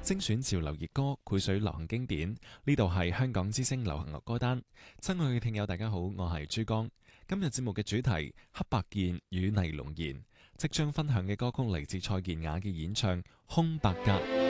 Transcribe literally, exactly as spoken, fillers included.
精選潮流熱歌，繪水流行經典。呢度係香港之聲流行樂歌單。親愛嘅聽友，大家好，我係珠江。今日節目嘅主題黑白鍵與尼龍弦，即將分享嘅歌曲嚟自蔡健雅嘅演唱《空白格》。